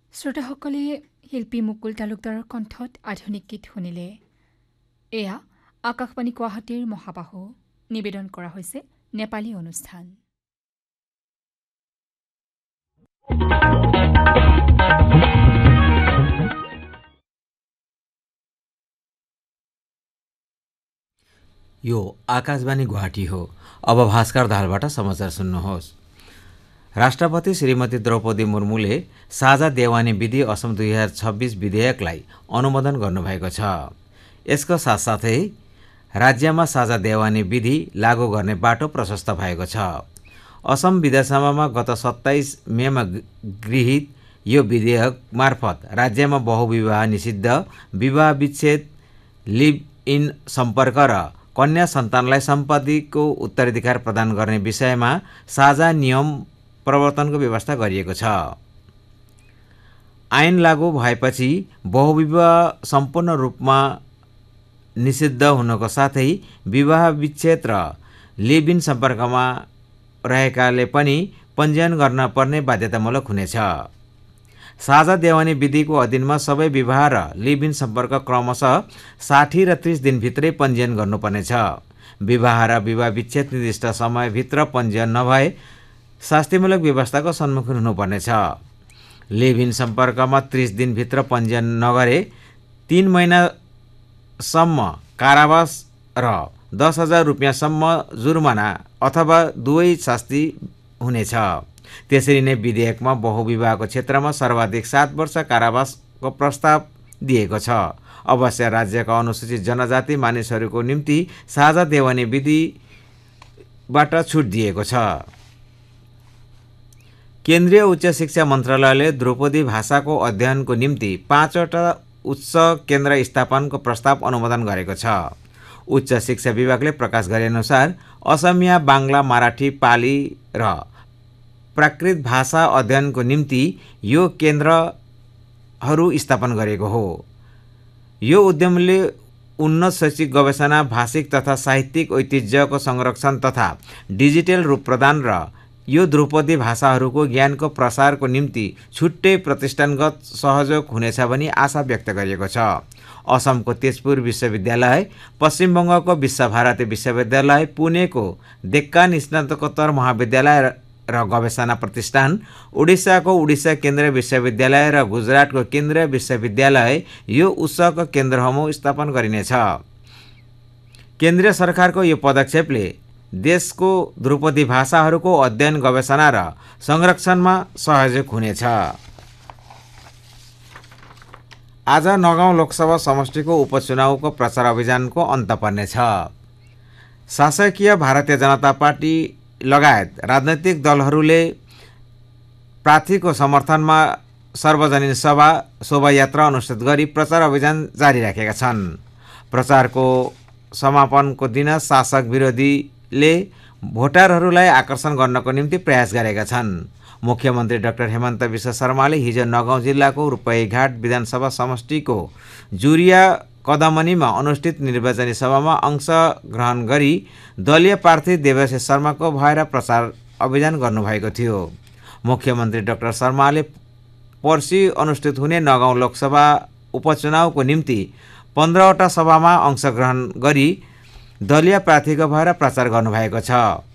শ্ৰোতাসকলে শিল্পী মুকুল তালুকদাৰৰ কণ্ঠত আধুনিক গীত শুনিলে। এয়া আকাশবাণী গুৱাহাটীৰ মহাবাহু নিবেদন কৰা হৈছে নেপালী অনুষ্ঠান। यो आकाशवाणी गुवाहाटी हो। अब भास्कर दाहालबाट समाचार सुन्नुहोस्। राष्ट्रपति श्रीमती द्रौपदी मुर्मुले साझा देवानी विधि असम 2026 विधेयकलाई अनुमोदन गर्नुभएको छ। यसको साथसाथै राज्यमा साझा देवानी विधि लागू गर्ने बाटो प्रशस्त भएको छ। असम विधानसभामा गत 27 मेमा गृहीत यो विधेयक मार्फत राज्यमा बहुविवाह निषिद्ध, विवाह विच्छेद, लिभ इन सम्पर्क र कन्या सन्तानलाई सम्पत्तिको उत्तराधिकार प्रदान गर्ने विषयमा साझा नियम प्रवर्तनको व्यवस्था गरिएको छ। ऐन लागू भएपछि बहुविवाह सम्पूर्ण रूपमा निषिद्ध हुनको साथै विवाह विच्छेद र लिभ इन सम्पर्कमा रहेकाले पनि पञ्जीयन गर्न पर्ने बाध्यतामूलक हुनेछ। साझा देवानी विधिको अधीनमा सबै विवाह र लिभ इन सम्पर्क क्रमशः 60 र 30 दिनभित्रै पञ्जीयन गर्नुपर्नेछ। विवाह र विवाह विच्छेद निर्दिष्ट समयभित्र पञ्जीयन नभए शास्तिमूलक व्यवस्थाको सम्मुखीन हुनुपर्नेछ। लिभ इन सम्पर्कमा 30 दिनभित्र पञ्जीयन नगरे 3 महिनासम्म कारावास र 10,000 रुपियाँसम्म जुर्माना अथवा दुवै शास्ति हुनेछ। त्यसरी नै विधेयकमा बहुविवाहको क्षेत्रमा सर्वाधिक 7 वर्ष कारावासको प्रस्ताव दिएको छ। अवश्य राज्यका अनुसूचित जनजाति मानिसहरूको निम्ति साझा देवानी विधिबाट छुट दिएको छ। केन्द्रीय उच्च शिक्षा मन्त्रालयले ध्रुपदी भाषाको अध्ययनको निम्ति 5वटा उच्च केन्द्र स्थापनको प्रस्ताव अनुमोदन गरेको छ। उच्च शिक्षा विभागले प्रकाश गरेअनुसार असमिया, बाङ्ला, मराठी, पाली र प्राकृत भाषा अध्ययनको निम्ति यो केन्द्रहरू स्थापन गरेको हो। यो उद्यमले उन्नत शैक्षिक गवेषणा, भाषिक तथा साहित्यिक ऐतिह्यको संरक्षण तथा डिजिटल रूप प्रदान र यो ध्रुपदी भाषाहरूको ज्ञानको प्रसारको निम्ति छुट्टै प्रतिष्ठानगत सहयोग हुनेछ भनी आशा व्यक्त गरिएको छ। असमको तेजपुर विश्वविद्यालय, पश्चिम बङ्गको विश्वभारती विश्वविद्यालय, पुणेको डेक्कान स्नातकोत्तर महाविद्यालय र गवेषणा प्रतिष्ठान, उडिसाको उडिसा केन्द्रीय विश्वविद्यालय र गुजरातको केन्द्रीय विश्वविद्यालय यो उत्सवको केन्द्रসমূह स्थापन गरिनेछ। केन्द्रीय सरकारको यो पदक्षेपले देशको ध्रुपदी भाषाहरूको अध्ययन, गवेषणा र संरक्षणमा सहयोग हुनेछ। आज नगाउँ लोकसभा समष्टिको उपचुनावको प्रचार अभियानको अन्त पर्नेछ। शासकीय भारतीय जनता पार्टी लगायत राजनैतिक दलहरूले प्रार्थीको समर्थनमा सार्वजनिक सभा, शोभायात्रा अनुष्ठित गरी प्रचार अभियान जारी राखेका छन्। प्रचारको समापनको दिन शासक विरोधीले भोटरहरूलाई आकर्षण गर्नको निम्ति प्रयास गरेका छन्। मुख्यमन्त्री डाक्टर हेमन्त विश्व शर्माले हिजो नगाउँ जिल्लाको रूपैघाट विधानसभा समष्टिको जुरिया कदमनीमा अनुष्ठित निर्वाचनी सभामा अंशग्रहण गरी दलीय प्रार्थी देवाशिष शर्माको भएर प्रचार अभियान गर्नुभएको थियो। मुख्यमन्त्री डाक्टर शर्माले पर्सि अनुष्ठित हुने नगाउँ लोकसभा उपचुनावको निम्ति 15वटा सभामा अंशग्रहण गरी दलीय प्रार्थीको भएर प्रचार गर्नुभएको छ।